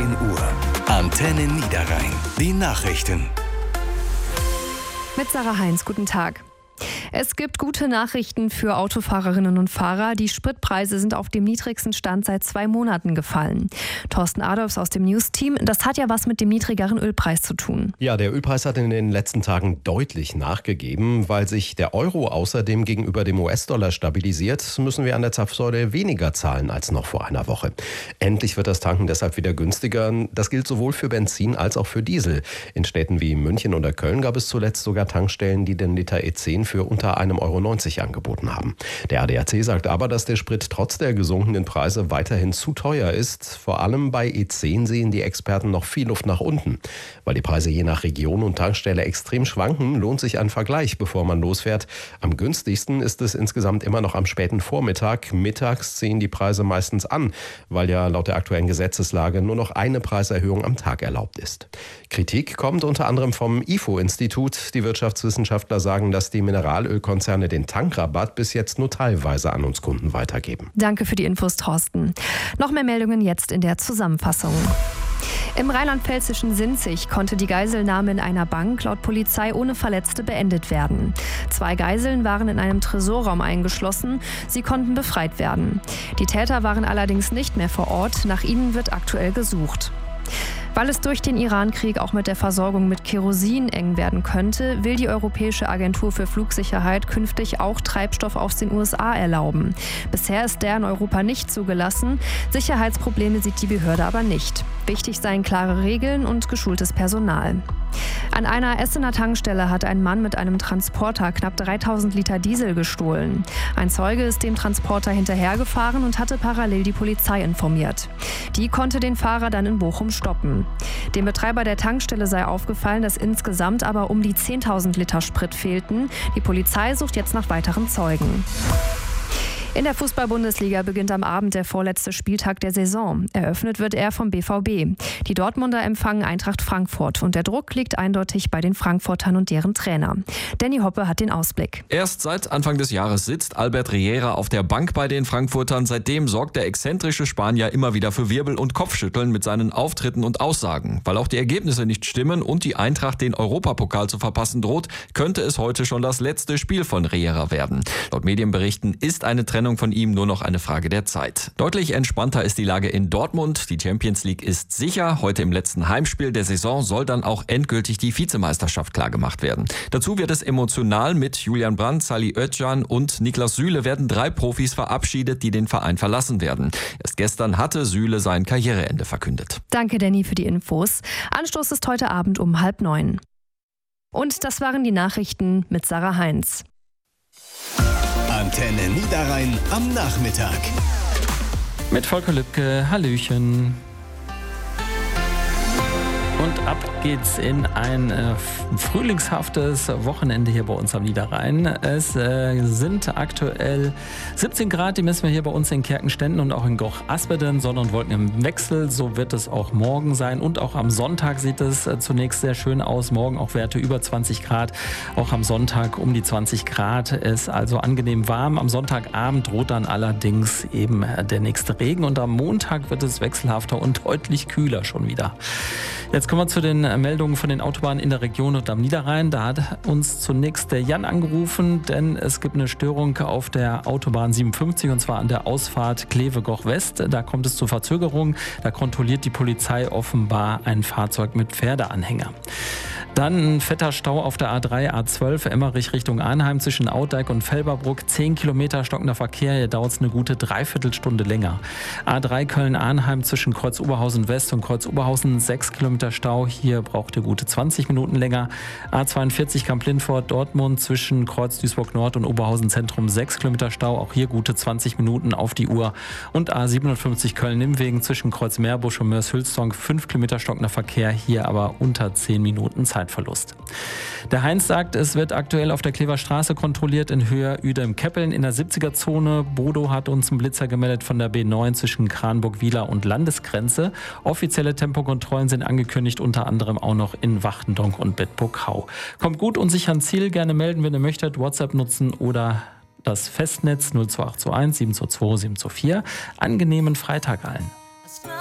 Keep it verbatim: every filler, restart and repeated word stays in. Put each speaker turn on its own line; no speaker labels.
zehn Uhr. Antenne Niederrhein. Die Nachrichten.
Mit Sarah Heinz, guten Tag. Es gibt gute Nachrichten für Autofahrerinnen und Fahrer. Die Spritpreise sind auf dem niedrigsten Stand seit zwei Monaten gefallen. Thorsten Adolfs aus dem News-Team, das hat ja was mit dem niedrigeren Ölpreis zu tun.
Ja, der Ölpreis hat in den letzten Tagen deutlich nachgegeben. Weil sich der Euro außerdem gegenüber dem U S-Dollar stabilisiert, müssen wir an der Zapfsäule weniger zahlen als noch vor einer Woche. Endlich wird das Tanken deshalb wieder günstiger. Das gilt sowohl für Benzin als auch für Diesel. In Städten wie München oder Köln gab es zuletzt sogar Tankstellen, die den Liter E zehn für unter einem Euro neunzig angeboten haben. Der A D A C sagt aber, dass der Sprit trotz der gesunkenen Preise weiterhin zu teuer ist. Vor allem bei E zehn sehen die Experten noch viel Luft nach unten. Weil die Preise je nach Region und Tankstelle extrem schwanken, lohnt sich ein Vergleich, bevor man losfährt. Am günstigsten ist es insgesamt immer noch am späten Vormittag. Mittags ziehen die Preise meistens an, weil ja laut der aktuellen Gesetzeslage nur noch eine Preiserhöhung am Tag erlaubt ist. Kritik kommt unter anderem vom I F O-Institut. Die Wirtschaftswissenschaftler sagen, dass die Mineralölkonzerne den Tankrabatt bis jetzt nur teilweise an uns Kunden weitergeben.
Danke für die Infos, Thorsten. Noch mehr Meldungen jetzt in der Zusammenfassung. Im rheinland-pfälzischen Sinzig konnte die Geiselnahme in einer Bank laut Polizei ohne Verletzte beendet werden. Zwei Geiseln waren in einem Tresorraum eingeschlossen. Sie konnten befreit werden. Die Täter waren allerdings nicht mehr vor Ort. Nach ihnen wird aktuell gesucht. Weil es durch den Iran-Krieg auch mit der Versorgung mit Kerosin eng werden könnte, will die Europäische Agentur für Flugsicherheit künftig auch Treibstoff aus den U S A erlauben. Bisher ist der in Europa nicht zugelassen. Sicherheitsprobleme sieht die Behörde aber nicht. Wichtig seien klare Regeln und geschultes Personal. An einer Essener Tankstelle hat ein Mann mit einem Transporter knapp dreitausend Liter Diesel gestohlen. Ein Zeuge ist dem Transporter hinterhergefahren und hatte parallel die Polizei informiert. Die konnte den Fahrer dann in Bochum stoppen. Dem Betreiber der Tankstelle sei aufgefallen, dass insgesamt aber um die zehntausend Liter Sprit fehlten. Die Polizei sucht jetzt nach weiteren Zeugen. In der Fußball-Bundesliga beginnt am Abend der vorletzte Spieltag der Saison. Eröffnet wird er vom B V B. Die Dortmunder empfangen Eintracht Frankfurt und der Druck liegt eindeutig bei den Frankfurtern und deren Trainer. Danny Hoppe hat den Ausblick.
Erst seit Anfang des Jahres sitzt Albert Riera auf der Bank bei den Frankfurtern. Seitdem sorgt der exzentrische Spanier immer wieder für Wirbel und Kopfschütteln mit seinen Auftritten und Aussagen. Weil auch die Ergebnisse nicht stimmen und die Eintracht den Europapokal zu verpassen droht, könnte es heute schon das letzte Spiel von Riera werden. Laut Medienberichten ist eine Trennung von ihm nur noch eine Frage der Zeit. Deutlich entspannter ist die Lage in Dortmund. Die Champions League ist sicher. Heute im letzten Heimspiel der Saison soll dann auch endgültig die Vizemeisterschaft klargemacht werden. Dazu wird es emotional. Mit Julian Brandt, Salih Özcan und Niklas Süle werden drei Profis verabschiedet, die den Verein verlassen werden. Erst gestern hatte Süle sein Karriereende verkündet.
Danke, Danny, für die Infos. Anstoß ist heute Abend um halb neun. Und das waren die Nachrichten mit Sarah Heinz.
Antenne Niederrhein am Nachmittag.
Mit Volker Lübke, Hallöchen. Und ab geht's in ein äh, frühlingshaftes Wochenende hier bei uns am Niederrhein. Es äh, sind aktuell siebzehn Grad, die messen wir hier bei uns in Kerkenständen und auch in Goch-Aspeden. Sonne und Wolken im Wechsel, so wird es auch morgen sein. Und auch am Sonntag sieht es äh, zunächst sehr schön aus. Morgen auch Werte über zwanzig Grad, auch am Sonntag um die zwanzig Grad. Ist also angenehm warm. Am Sonntagabend droht dann allerdings eben äh, der nächste Regen. Und am Montag wird es wechselhafter und deutlich kühler schon wieder. Jetzt kommen wir zu den Meldungen von den Autobahnen in der Region und am Niederrhein. Da hat uns zunächst der Jan angerufen, denn es gibt eine Störung auf der Autobahn siebenundfünfzig und zwar an der Ausfahrt Kleve-Goch-West. Da kommt es zu Verzögerungen. Da kontrolliert die Polizei offenbar ein Fahrzeug mit Pferdeanhänger. Dann ein fetter Stau auf der A drei, A zwölf, Emmerich Richtung Arnheim zwischen Audijk und Felberbruck. zehn Kilometer stockender Verkehr, hier dauert es eine gute Dreiviertelstunde länger. A drei Köln-Arnheim zwischen Kreuz Oberhausen West und Kreuz Oberhausen, sechs Kilometer Stau, hier braucht ihr gute zwanzig Minuten länger. A zweiundvierzig Kamp-Lindfort Dortmund zwischen Kreuz Duisburg Nord und Oberhausen Zentrum, sechs Kilometer Stau, auch hier gute zwanzig Minuten auf die Uhr. Und A siebenundfünfzig Köln-Nimmwegen zwischen Kreuz Meerbusch und Mörs-Hülsdonk, fünf Kilometer stockender Verkehr, hier aber unter zehn Minuten Zeit. Verlust. Der Heinz sagt, es wird aktuell auf der Klever Straße kontrolliert in Höhe Uedem-Keppeln in der siebziger-Zone. Bodo hat uns einen Blitzer gemeldet von der B neun zwischen Kranburg-Wieler und Landesgrenze. Offizielle Tempokontrollen sind angekündigt, unter anderem auch noch in Wachtendonk und Bedburg-Hau. Kommt gut und sicher ans Ziel, gerne melden, wenn ihr möchtet, WhatsApp nutzen oder das Festnetz null zwei acht zwei eins sieben zwei zwei sieben zwei vier. Angenehmen Freitag allen.